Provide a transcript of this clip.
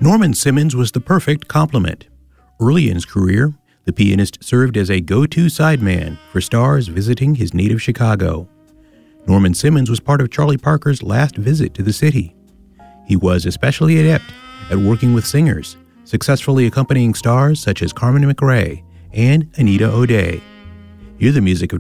Norman Simmons was the perfect complement. Early in his career, the pianist served as a go-to sideman for stars visiting his native Chicago. Norman Simmons was part of Charlie Parker's last visit to the city. He was especially adept at working with singers, successfully accompanying stars such as Carmen McRae and Anita O'Day. Hear the music of